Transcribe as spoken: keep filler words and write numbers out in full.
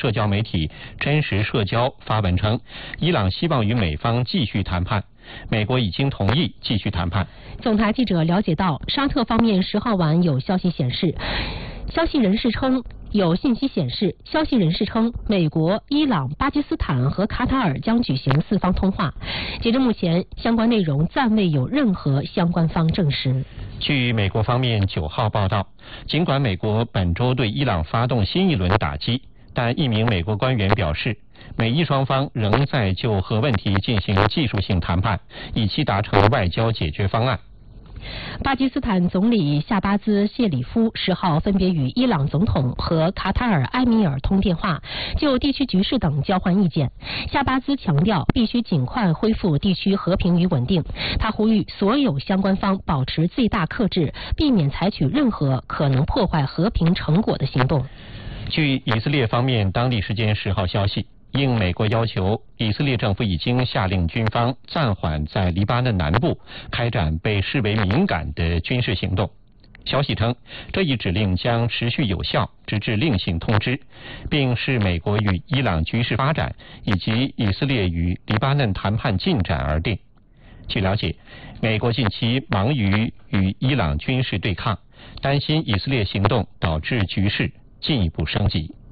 社交媒体真实社交发文称，伊朗希望与美方继续谈判，美国已经同意继续谈判。 总台记者了解到，沙特方面十号晚有消息显示，消息人士称。有信息显示，消息人士称，美国、伊朗、巴基斯坦和卡塔尔将举行四方通话。截至目前，相关内容暂未有任何相关方证实。 据美国方面九号报道，尽管美国本周对伊朗发动新一轮打击，但一名美国官员表示，美伊双方仍在就核问题进行技术性谈判，以期达成外交解决方案。 巴基斯坦总理夏巴兹·谢里夫十号分别与伊朗总统和卡塔尔埃米尔通电话，就地区局势等交换意见。夏巴兹强调，必须尽快恢复地区和平与稳定。他呼吁所有相关方保持最大克制，避免采取任何可能破坏和平成果的行动。 据以色列方面当地时间十号消息，应美国要求，以色列政府已经下令军方暂缓在黎巴嫩南部开展被视为敏感的军事行动。消息称，这一指令将持续有效，直至另行通知，并视美国与伊朗局势发展以及以色列与黎巴嫩谈判进展而定。据了解，美国近期忙于与伊朗军事对抗，担心以色列行动导致局势进一步升级。